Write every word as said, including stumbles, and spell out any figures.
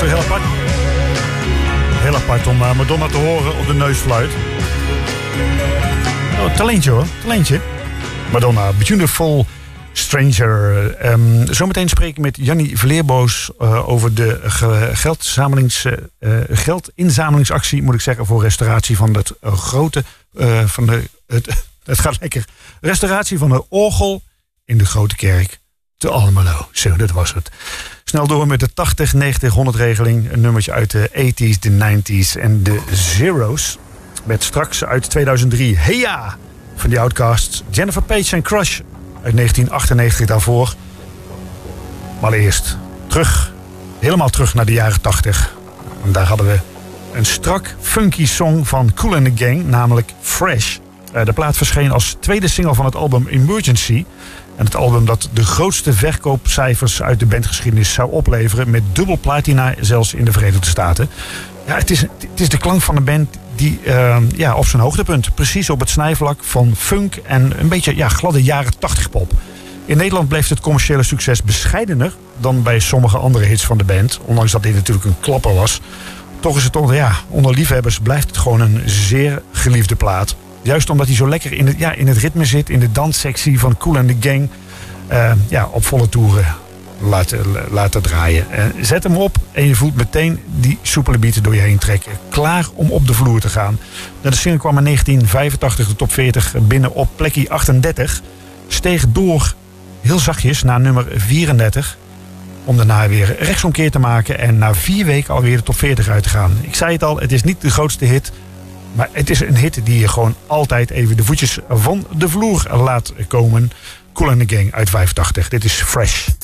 toch heel apart. Heel apart om uh, Madonna te horen op de neusfluit. Oh, talentje hoor, talentje. Madonna, Beautiful Stranger. Um, zometeen spreken met Jannie Vleerboos uh, over de ge- geldinzamelings, uh, geldinzamelingsactie, moet ik zeggen, voor restauratie van het uh, grote, uh, van de, het, het gaat lekker, restauratie van de orgel in de Grote Kerk te Almelo. Zo, dat was het. Snel door met de tachtig, negentig, honderd regeling. Een nummertje uit de tachtiger, de negentiger en de zero's. Met straks uit tweeduizend drie Hey Ja van The Outcasts. Jennifer Page en Crush uit negentien achtennegentig daarvoor. Maar eerst terug, helemaal terug naar de jaren tachtig. En daar hadden we een strak, funky song van Kool and the Gang, namelijk Fresh. De plaat verscheen als tweede single van het album Emergency. En het album dat de grootste verkoopcijfers uit de bandgeschiedenis zou opleveren. Met dubbel platina zelfs in de Verenigde Staten. Ja, het is, het is de klank van een band die uh, ja, op zijn hoogtepunt. Precies op het snijvlak van funk en een beetje ja, gladde jaren tachtig pop. In Nederland bleef het commerciële succes bescheidener dan bij sommige andere hits van de band. Ondanks dat dit natuurlijk een klapper was. Toch is het onder, ja, onder liefhebbers blijft het gewoon een zeer geliefde plaat. Juist omdat hij zo lekker in het, ja, in het ritme zit, in de danssectie van Kool and the Gang. Uh, ja, op volle toeren laten, laten draaien. Uh, zet hem op en je voelt meteen die soepele beat door je heen trekken. Klaar om op de vloer te gaan. De single kwam in negentien vijfentachtig de top veertig binnen op plekje achtendertig. Steeg door heel zachtjes naar nummer vierendertig. Om daarna weer rechtsomkeer te maken en na vier weken alweer de top veertig uit te gaan. Ik zei het al, het is niet de grootste hit. Maar het is een hit die je gewoon altijd even de voetjes van de vloer laat komen. Kool and the Gang uit vijfentachtig. Dit is Fresh.